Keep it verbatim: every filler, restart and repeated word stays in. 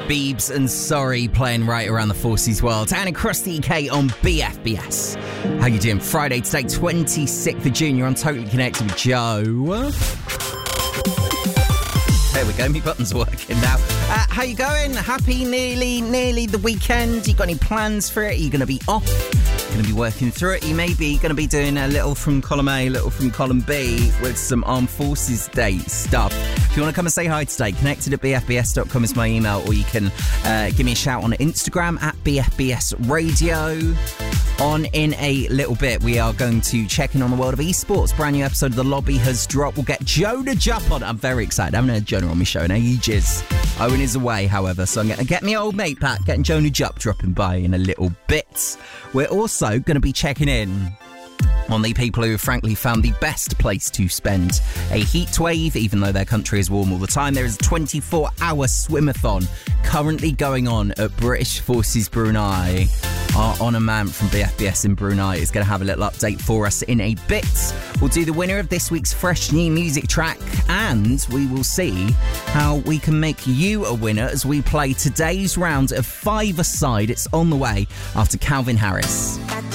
Biebs and Sorry playing right around the Forces world and across the U K on B F B S. How you doing? Friday today, twenty-sixth of June. You're on Totally Connected with Joe. There we go, my button's working now. Uh, how you going? Happy nearly, nearly the weekend? You got any plans for it? Are you going to be off? Going to be working through it? You may be going to be doing a little from column A, a little from column B with some Armed Forces Day stuff. If you want to come and say hi today, connected at b f b s dot com is my email, or you can uh, give me a shout on Instagram at b f b s radio. On in a little bit, we are going to check in on the world of esports. Brand new episode of The Lobby has dropped. We'll get Jonah Jupp on. I'm very excited. I haven't had Jonah on my show in ages. Owen is away, however, so I'm going to get my old mate back, getting Jonah Jupp dropping by in a little bit. We're also going to be checking in on the people who have frankly found the best place to spend a heat wave, even though their country is warm all the time. There is a twenty-four hour swimathon currently going on at British Forces Brunei. Our honour man from B F B S in Brunei is going to have a little update for us in a bit. We'll do the winner of this week's fresh new music track, and we will see how we can make you a winner as we play today's round of Five-A-Side. It's on the way after Calvin Harris.